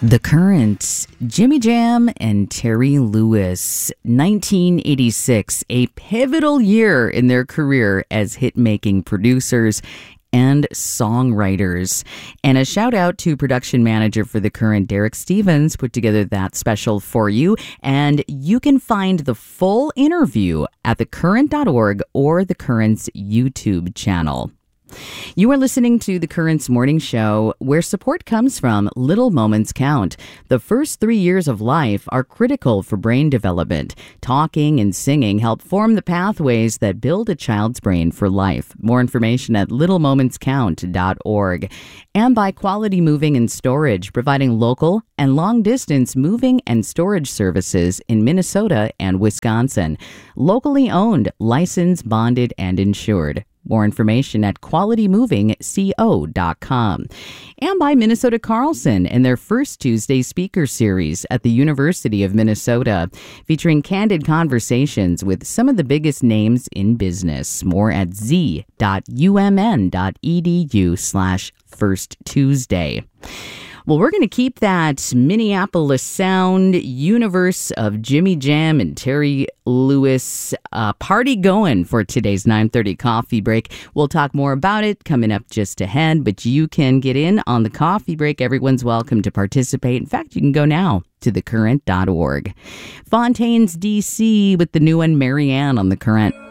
The Currents, Jimmy Jam and Terry Lewis. 1986, a pivotal year in their career as hit-making producers and songwriters. And a shout out to production manager for The Current, Derek Stevens, put together that special for you. And you can find the full interview at thecurrent.org or The Current's YouTube channel. You are listening to The Current's morning show, where support comes from Little Moments Count. The first 3 years of life are critical for brain development. Talking and singing help form the pathways that build a child's brain for life. More information at littlemomentscount.org. And by Quality Moving and Storage, providing local and long-distance moving and storage services in Minnesota and Wisconsin. Locally owned, licensed, bonded, and insured. More information at qualitymovingco.com. And by Minnesota Carlson and their first Tuesday speaker series at the University of Minnesota, featuring candid conversations with some of the biggest names in business. More at z.umn.edu/First Tuesday. Well, we're going to keep that Minneapolis sound universe of Jimmy Jam and Terry Lewis party going for today's 9:30 coffee break. We'll talk more about it coming up just ahead, but you can get in on the coffee break. Everyone's welcome to participate. In fact, you can go now to thecurrent.org. Fontaine's DC with the new one, Marianne on The Current.